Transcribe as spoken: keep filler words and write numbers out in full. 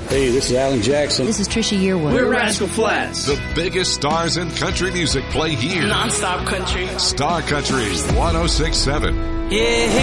Hey, this is Alan Jackson. This is Trisha Yearwood. We're Rascal Flatts. The biggest stars in country music play here. Non-stop country. Star Country one oh six point seven. Yeah.